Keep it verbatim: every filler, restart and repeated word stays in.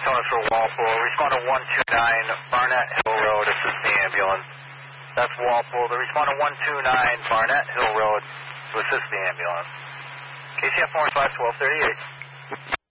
Tower for Walpole. Responder one two nine, Barnett Hill Road, assist the ambulance. That's Walpole. The responder one two nine, Barnett Hill Road, to assist the ambulance. K C F four five, twelve thirty-eight.